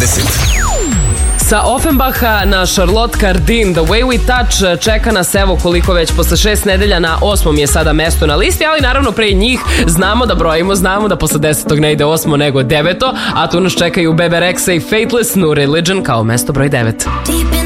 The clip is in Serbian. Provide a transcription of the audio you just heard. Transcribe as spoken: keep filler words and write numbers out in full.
dvadeset. Sa Offenbacha na Charlotte Cardin, The Way We Touch čeka nas evo koliko već posle šest nedelja, na osmom je sada mesto na listi, ali naravno pre njih znamo da brojimo, znamo da posle desetog ne ide osmo nego deveto, a tu nas čekaju Bebe Rexha i Fateless, New Religion kao mesto broj devet.